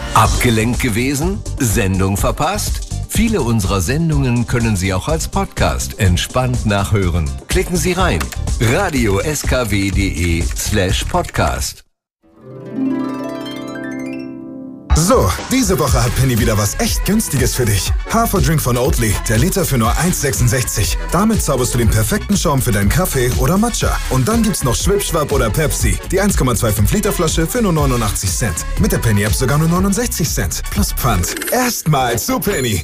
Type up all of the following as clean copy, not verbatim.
Abgelenkt gewesen? Sendung verpasst? Viele unserer Sendungen können Sie auch als Podcast entspannt nachhören. Klicken Sie rein. radio-skw.de/podcast. So, diese Woche hat Penny wieder was echt Günstiges für dich. Haferdrink von Oatly, der Liter für nur 1,66. Damit zauberst du den perfekten Schaum für deinen Kaffee oder Matcha. Und dann gibt's noch Schwipschwap oder Pepsi, die 1,25 Liter Flasche für nur 89 Cent. Mit der Penny-App sogar nur 69 Cent. Plus Pfand. Erstmal zu Penny.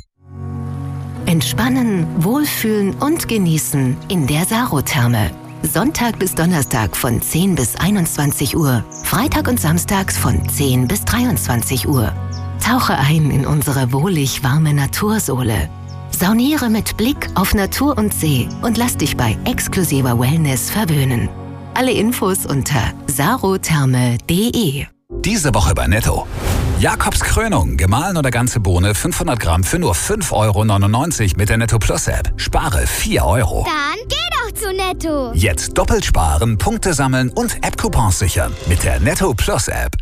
Entspannen, wohlfühlen und genießen in der Sarotherme. Sonntag bis Donnerstag von 10 bis 21 Uhr, Freitag und Samstags von 10 bis 23 Uhr. Tauche ein in unsere wohlig warme Natursohle. Sauniere mit Blick auf Natur und See und lass dich bei exklusiver Wellness verwöhnen. Alle Infos unter sarotherme.de. Diese Woche bei Netto. Jakobs Krönung, gemahlen oder ganze Bohne, 500 Gramm für nur 5,99 € mit der Netto Plus App. Spare 4 €. Dann geh doch zu Netto. Jetzt doppelt sparen, Punkte sammeln und App-Coupons sichern mit der Netto Plus App.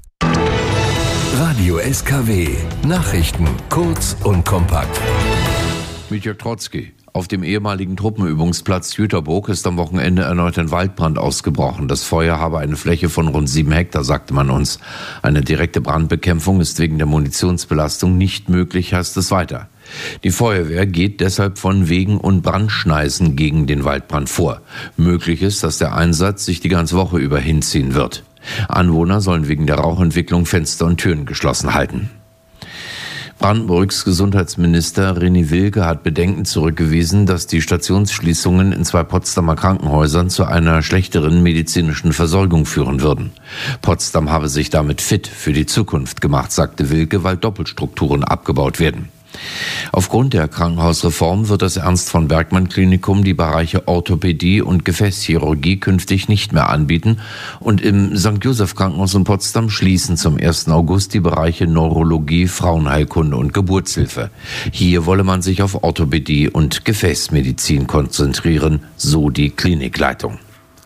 Radio SKW. Nachrichten kurz und kompakt. Mit Jörg Trotzki. Auf dem ehemaligen Truppenübungsplatz Jüterburg ist am Wochenende erneut ein Waldbrand ausgebrochen. Das Feuer habe eine Fläche von rund 7 Hektar, sagte man uns. Eine direkte Brandbekämpfung ist wegen der Munitionsbelastung nicht möglich, heißt es weiter. Die Feuerwehr geht deshalb von Wegen- und Brandschneisen gegen den Waldbrand vor. Möglich ist, dass der Einsatz sich die ganze Woche über hinziehen wird. Anwohner sollen wegen der Rauchentwicklung Fenster und Türen geschlossen halten. Brandenburgs Gesundheitsminister René Wilke hat Bedenken zurückgewiesen, dass die Stationsschließungen in 2 Potsdamer Krankenhäusern zu einer schlechteren medizinischen Versorgung führen würden. Potsdam habe sich damit fit für die Zukunft gemacht, sagte Wilke, weil Doppelstrukturen abgebaut werden. Aufgrund der Krankenhausreform wird das Ernst-von-Bergmann-Klinikum die Bereiche Orthopädie und Gefäßchirurgie künftig nicht mehr anbieten und im St. Joseph Krankenhaus in Potsdam schließen zum 1. August die Bereiche Neurologie, Frauenheilkunde und Geburtshilfe. Hier wolle man sich auf Orthopädie und Gefäßmedizin konzentrieren, so die Klinikleitung.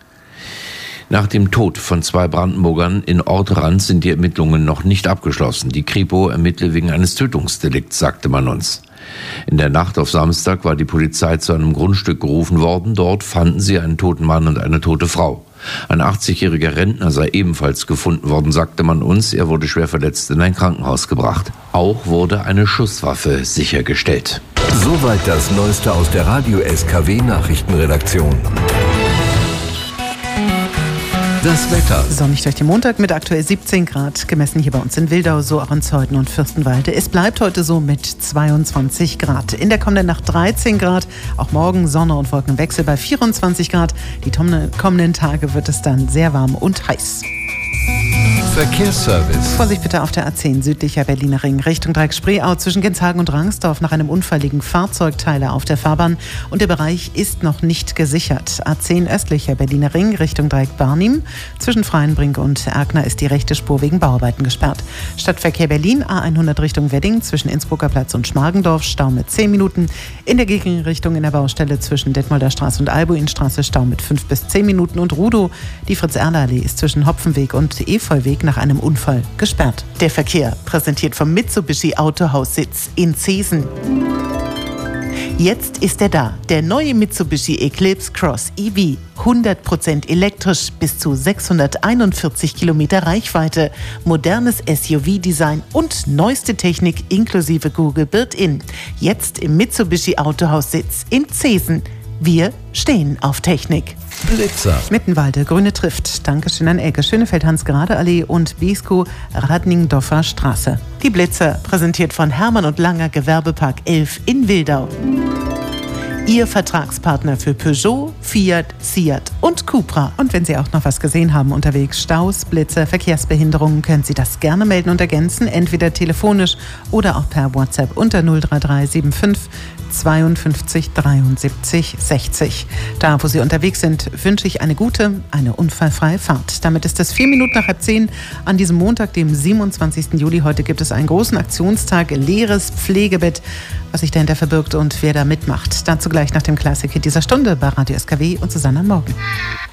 Nach dem Tod von 2 Brandenburgern in Ortrand sind die Ermittlungen noch nicht abgeschlossen. Die Kripo ermittle wegen eines Tötungsdelikts, sagte man uns. In der Nacht auf Samstag war die Polizei zu einem Grundstück gerufen worden. Dort fanden sie einen toten Mann und eine tote Frau. Ein 80-jähriger Rentner sei ebenfalls gefunden worden, sagte man uns. Er wurde schwer verletzt in ein Krankenhaus gebracht. Auch wurde eine Schusswaffe sichergestellt. Soweit das Neueste aus der Radio SKW Nachrichtenredaktion. Das Wetter. Sonnig durch den Montag mit aktuell 17 Grad, gemessen hier bei uns in Wildau, so auch in Zeuthen und Fürstenwalde. Es bleibt heute so mit 22 Grad. In der kommenden Nacht 13 Grad, auch morgen Sonne und Wolkenwechsel bei 24 Grad. Die kommenden Tage wird es dann sehr warm und heiß. Verkehrsservice. Vorsicht bitte auf der A10 südlicher Berliner Ring Richtung Dreieck-Spreeau. Zwischen Genshagen und Rangsdorf nach einem Unfall liegen Fahrzeugteile auf der Fahrbahn und der Bereich ist noch nicht gesichert. A10 östlicher Berliner Ring Richtung Dreieck-Barnim. Zwischen Freienbrink und Erkner ist die rechte Spur wegen Bauarbeiten gesperrt. Stadtverkehr Berlin A100 Richtung Wedding zwischen Innsbrucker Platz und Schmargendorf Stau mit 10 Minuten. In der Gegenrichtung in der Baustelle zwischen Detmolder Straße und Albuinstraße Stau mit 5 bis 10 Minuten. Und Rudow, die Fritz-Erler-Allee ist zwischen Hopfenweg und Efeuweg nach einem Unfall gesperrt. Der Verkehr präsentiert vom Mitsubishi Autohaussitz in Zeesen. Jetzt ist er da, der neue Mitsubishi Eclipse Cross EV. 100% elektrisch, bis zu 641 Kilometer Reichweite, modernes SUV-Design und neueste Technik inklusive Google Built-In. Jetzt im Mitsubishi Autohaussitz in Zeesen. Wir stehen auf Technik. Blitzer. Mittenwalde, Grüne trifft. Dankeschön an Elke Schönefeld, Hans-Grade-Allee und Beeskow, Radningdorfer Straße. Die Blitzer, präsentiert von Hermann und Langer Gewerbepark 11 in Wildau. Ihr Vertragspartner für Peugeot, Fiat, Seat und Cupra. Und wenn Sie auch noch was gesehen haben unterwegs, Staus, Blitzer, Verkehrsbehinderungen, können Sie das gerne melden und ergänzen, entweder telefonisch oder auch per WhatsApp unter 03375 52 73 60. Da, wo Sie unterwegs sind, wünsche ich eine gute, eine unfallfreie Fahrt. Damit ist es 4 Minuten nach halb 10 an diesem Montag, dem 27. Juli. Heute gibt es einen großen Aktionstag, leeres Pflegebett, was sich dahinter verbirgt und wer da mitmacht. Dazu gleich nach dem Classic-Hit dieser Stunde bei Radio SKW und Susanne am Morgen.